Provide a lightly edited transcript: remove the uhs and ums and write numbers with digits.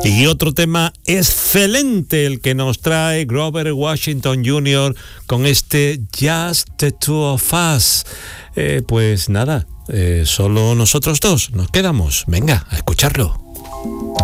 Y otro tema excelente el que nos trae Grover Washington Jr. con este Just the Two of Us. Pues nada, solo nosotros dos nos quedamos. Venga, a escucharlo.